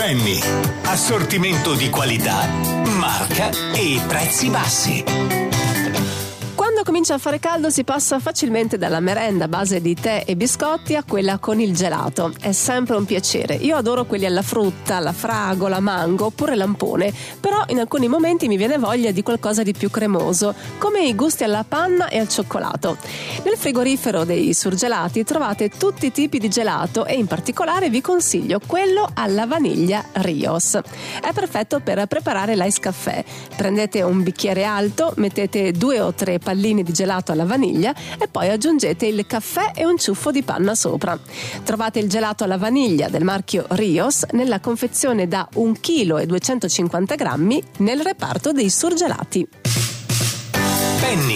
Penny, assortimento di qualità, marca e prezzi bassi. Quando comincia a fare caldo si passa facilmente dalla merenda a base di tè e biscotti a quella con il gelato. È sempre un piacere. Io adoro quelli alla frutta, alla fragola, mango oppure lampone, però in alcuni momenti mi viene voglia di qualcosa di più cremoso, come i gusti alla panna e al cioccolato. Nel frigorifero dei surgelati trovate tutti i tipi di gelato e in particolare vi consiglio quello alla vaniglia Rios. È perfetto per preparare l'ice caffè. Prendete un bicchiere alto, mettete 2 o 3 palline di gelato alla vaniglia e poi aggiungete il caffè e un ciuffo di panna sopra. Trovate il gelato alla vaniglia del marchio Rios nella confezione da 1,250 kg nel reparto dei surgelati. Penny.